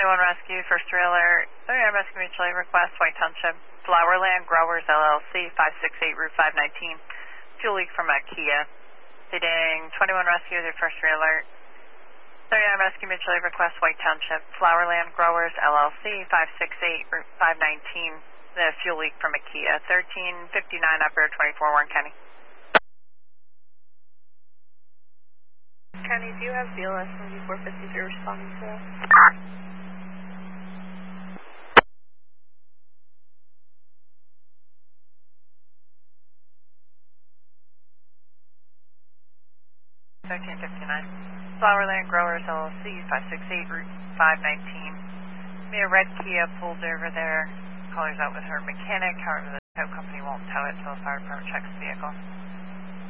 21 Rescue, first trailer, 39 Rescue Mutual Aid Request, White Township, Flowerland Growers LLC, 568 Route 519, fuel leak from a Kia. Leading 21 Rescue, their first trailer, 39 Rescue Mutual Aid Request, White Township, Flowerland Growers LLC, 568 Route 519, the fuel leak from a Kia. 1359 Upper 24 Warren County. County, do you have BLS 7453 responding to us? Flowerland Growers LLC, 568 Route 519. A red Kia pulled over there. Caller's out with her mechanic. However, the tow company won't tow it until the fire department checks the vehicle.